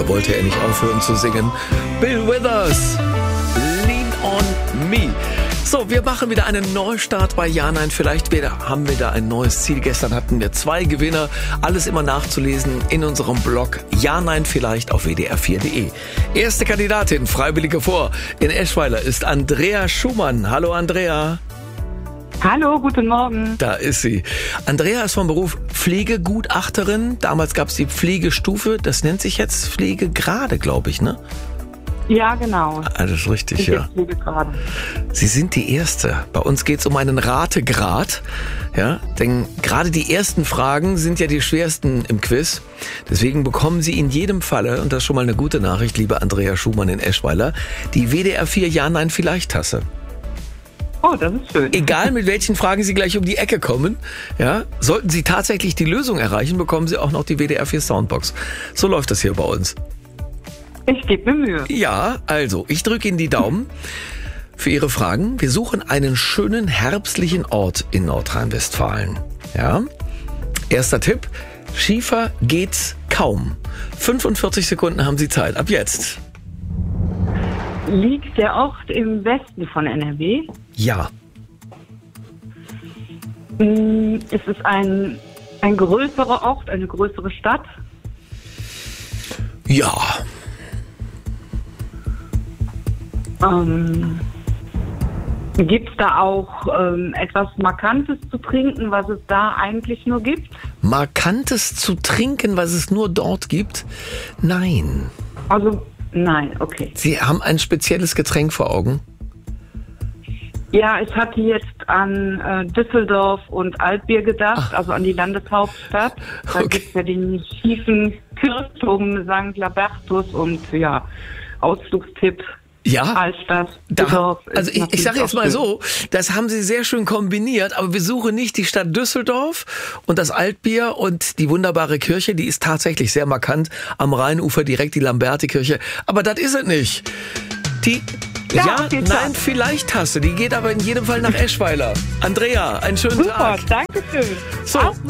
Da wollte er nicht aufhören zu singen. Bill Withers, Lean on Me. So, wir machen wieder einen Neustart bei Ja, Nein, Vielleicht. Haben wir da ein neues Ziel. Gestern hatten wir 2 Gewinner. Alles immer nachzulesen in unserem Blog Ja, Nein, Vielleicht auf wdr4.de. Erste Kandidatin, Freiwillige vor, in Eschweiler ist Andrea Schumann. Hallo Andrea. Hallo, guten Morgen. Da ist sie. Andrea ist vom Beruf Pflegegutachterin. Damals gab es die Pflegestufe. Das nennt sich jetzt Pflegegrade, glaube ich, ne? Ja, genau. Alles richtig, ja. Sie sind die Erste. Bei uns geht es um einen Rategrad. Ja, denn gerade die ersten Fragen sind ja die schwersten im Quiz. Deswegen bekommen Sie in jedem Falle, und das ist schon mal eine gute Nachricht, liebe Andrea Schumann in Eschweiler, die WDR 4 Ja, Nein, Vielleicht-Tasse. Oh, das ist schön. Egal, mit welchen Fragen Sie gleich um die Ecke kommen, ja, sollten Sie tatsächlich die Lösung erreichen, bekommen Sie auch noch die WDR 4 Soundbox. So läuft das hier bei uns. Ich gebe mir Mühe. Ja, also, ich drücke Ihnen die Daumen für Ihre Fragen. Wir suchen einen schönen herbstlichen Ort in Nordrhein-Westfalen. Ja? Erster Tipp, schiefer geht's kaum. 45 Sekunden haben Sie Zeit, ab jetzt. Liegt der Ort im Westen von NRW? Ja. Ist es ein größerer Ort, eine größere Stadt? Ja. Gibt es da auch etwas Markantes zu trinken, was es da eigentlich nur gibt? Markantes zu trinken, was es nur dort gibt? Nein. Also, nein, okay. Sie haben ein spezielles Getränk vor Augen? Ja, ich hatte jetzt an Düsseldorf und Altbier gedacht, also an die Landeshauptstadt. Da Okay. gibt es ja den schiefen Kirchturm St. Labertus und ja, Ausflugstipp. Ja. Altstadt, Da, Düsseldorf. also ich sage jetzt mal so, das haben Sie sehr schön kombiniert, aber wir suchen nicht die Stadt Düsseldorf und das Altbier und die wunderbare Kirche, die ist tatsächlich sehr markant, am Rheinufer direkt die Lamberti-Kirche, aber das ist es nicht. Die Ja, Nein, Vielleicht Tasse, die geht aber in jedem Fall nach Eschweiler. Andrea, einen schönen Super, Tag. danke schön. So, Auch